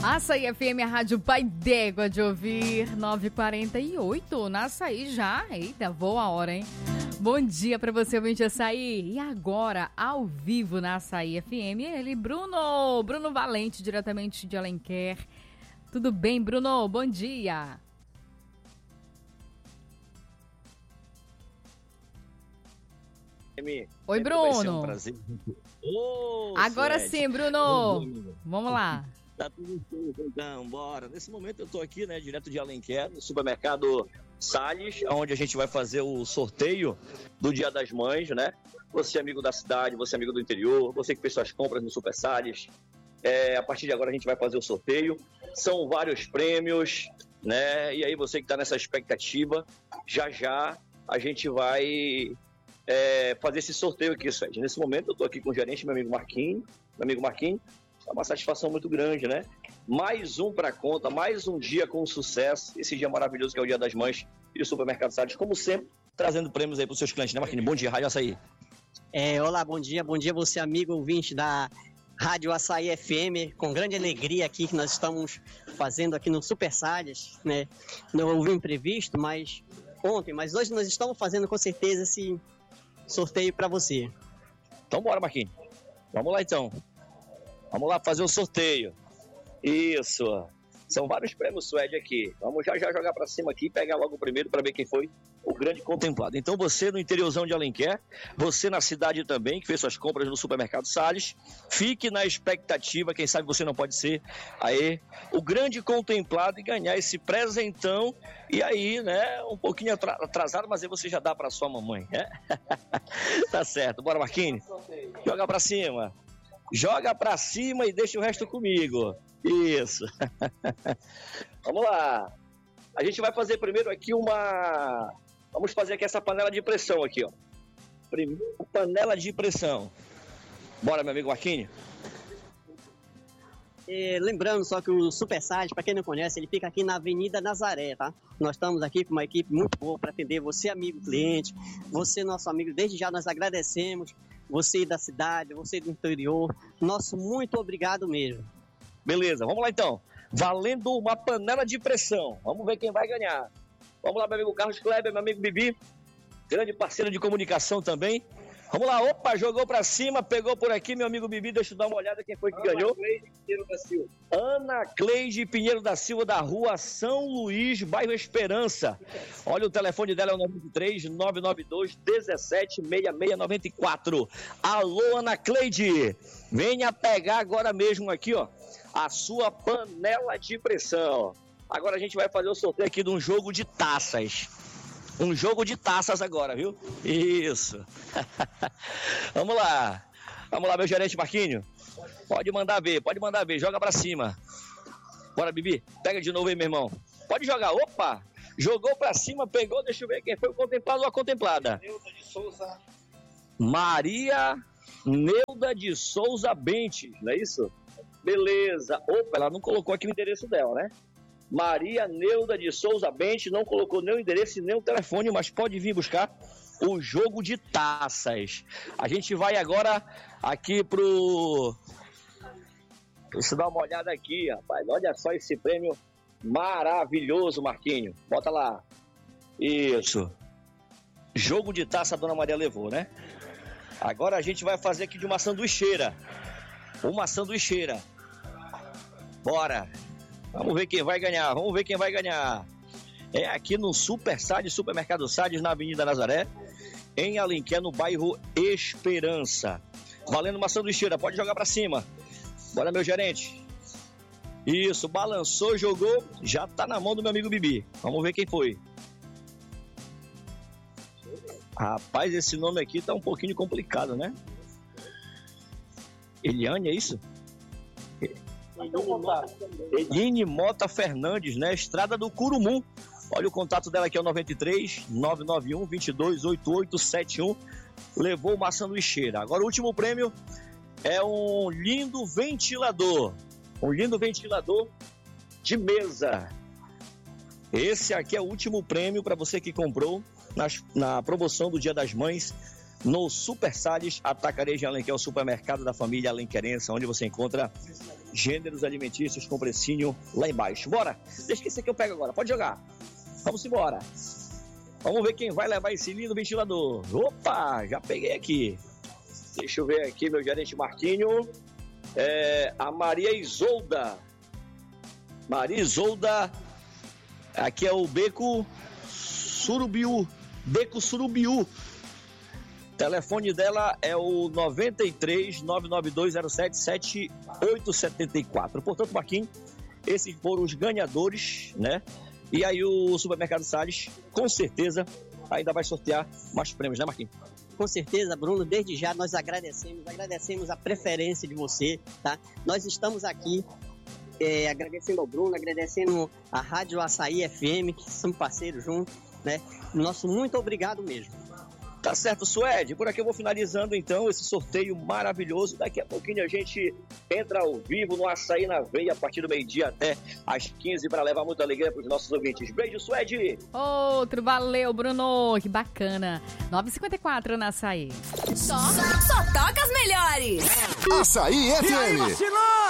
Açaí FM, a Rádio Pai d'Égua de ouvir, 9h48, na Açaí já. Eita, voa a hora, hein? Bom dia pra você, ouvinte Açaí. E agora, ao vivo na Açaí FM, ele, Bruno Valente, diretamente de Alenquer. Tudo bem, Bruno? Bom dia. Oi, Bruno. Agora sim, Bruno. Vamos lá. Tá tudo certo, então, bora. Nesse momento eu tô aqui, né, direto de Alenquer, no supermercado Salles, onde a gente vai fazer o sorteio do Dia das Mães, né? Você amigo da cidade, você amigo do interior, você que fez suas compras no Super Salles. A partir de agora a gente vai fazer o sorteio. São vários prêmios, né? E aí você que tá nessa expectativa, já a gente vai fazer esse sorteio aqui, Sérgio. Nesse momento eu tô aqui com o gerente, meu amigo Marquinhos. É uma satisfação muito grande, né? Mais um para conta, mais um dia com sucesso. Esse dia maravilhoso que é o Dia das Mães e o Supermercado Salles, como sempre, trazendo prêmios aí para os seus clientes, né, Marquinhos? Bom dia, Rádio Açaí. Olá, bom dia você, amigo ouvinte da Rádio Açaí FM. Com grande alegria aqui que nós estamos fazendo aqui no Super Salles, né? Não houve imprevisto, mas hoje nós estamos fazendo com certeza esse sorteio para você. Então bora, Marquinhos. Vamos lá então. Vamos lá fazer o sorteio. Isso. São vários prêmios, Suede, aqui. Vamos já jogar para cima aqui e pegar logo o primeiro para ver quem foi o grande contemplado. Então você no interiorzão de Alenquer, você na cidade também, que fez suas compras no Supermercado Salles, fique na expectativa, quem sabe você não pode ser aí o grande contemplado e ganhar esse presentão. E aí, né, um pouquinho atrasado, mas aí você já dá para sua mamãe, né? Tá certo. Bora, Marquinhos. Joga para cima. Joga pra cima e deixa o resto comigo. Isso. Vamos lá. A gente vai fazer primeiro aqui Vamos fazer aqui essa panela de pressão aqui, ó. Primeiro, panela de pressão. Bora, meu amigo Marquinhos. Lembrando só que o Super Salles, para quem não conhece, ele fica aqui na Avenida Nazaré, tá? Nós estamos aqui com uma equipe muito boa para atender você, amigo cliente, você, nosso amigo. Desde já nós agradecemos. Você da cidade, você do interior, nosso muito obrigado mesmo. Beleza, vamos lá então. Valendo uma panela de pressão. Vamos ver quem vai ganhar. Vamos lá, meu amigo Carlos Kleber, meu amigo Bibi, grande parceiro de comunicação também. Vamos lá, opa, jogou pra cima, pegou por aqui, meu amigo Bibi, deixa eu dar uma olhada quem foi que ganhou. Ana Cleide Pinheiro da Silva, da rua São Luís, bairro Esperança. Olha, o telefone dela é o 93-992-176694. Alô, Ana Cleide, venha pegar agora mesmo aqui, ó, a sua panela de pressão. Agora a gente vai fazer o sorteio aqui de um jogo de taças. Um jogo de taças agora, viu? Isso. Vamos lá, meu gerente Marquinhos. Pode mandar ver, joga pra cima. Bora, Bibi, pega de novo aí, meu irmão. Pode jogar, opa! Jogou pra cima, pegou, deixa eu ver quem foi o contemplado ou a contemplada. Neuda de Souza. Maria Neuda de Souza Bentes, não é isso? Beleza. Opa, ela não colocou aqui o endereço dela, né? Maria Neuda de Souza Bentes, não colocou nem o endereço e nem o telefone, mas pode vir buscar o jogo de taças. A gente vai agora aqui pro... Deixa eu dar uma olhada aqui, rapaz. Olha só esse prêmio maravilhoso, Marquinhos. Bota lá. Isso. Jogo de taça a Dona Maria levou, né? Agora a gente vai fazer aqui de uma sanduicheira. Uma sanduicheira. Bora. Vamos ver quem vai ganhar. É aqui no Super Salles, Supermercado Salles, na Avenida Nazaré, em Alenquer, no bairro Esperança. Valendo uma sanduicheira, pode jogar pra cima. Bora, meu gerente. Isso, balançou, jogou, já tá na mão do meu amigo Bibi. Vamos ver quem foi. Rapaz, esse nome aqui tá um pouquinho complicado, né? Eliane, é isso? Eline Mota Fernandes, né? Estrada do Curumum. Olha o contato dela aqui, é o 93-991-228871. Levou uma sanduicheira. Agora o último prêmio é um lindo ventilador. Um lindo ventilador de mesa. Esse aqui é o último prêmio para você que comprou na promoção do Dia das Mães no Super Salles Atacarejo Alenquer, o supermercado da família Alenquerense, onde você encontra gêneros alimentícios com precinho lá embaixo. Bora, deixa que esse aqui eu pego agora, pode jogar. Vamos embora. Vamos ver quem vai levar esse lindo ventilador. Opa, já peguei aqui. Deixa eu ver aqui, meu gerente Marquinho. A Maria Isolda. Maria Isolda. Aqui é o Beco Surubiú. Beco Surubiú. Telefone dela é o 93 992 07 7874. Portanto, Marquinhos, esses foram os ganhadores, né? E aí o Supermercado Salles, com certeza, ainda vai sortear mais prêmios, né, Marquinhos? Com certeza, Bruno, desde já nós agradecemos a preferência de você, tá? Nós estamos aqui agradecendo ao Bruno, agradecendo a Rádio Açaí FM, que somos parceiros juntos, né? Nosso muito obrigado mesmo. Tá certo, Suede. Por aqui eu vou finalizando, então, esse sorteio maravilhoso. Daqui a pouquinho a gente entra ao vivo no Açaí na Veia, a partir do meio-dia até às 15, para levar muita alegria para os nossos ouvintes. Beijo, Suede! Outro, valeu, Bruno. Que bacana. 9h54 na Açaí. Só toca as melhores. Açaí FM.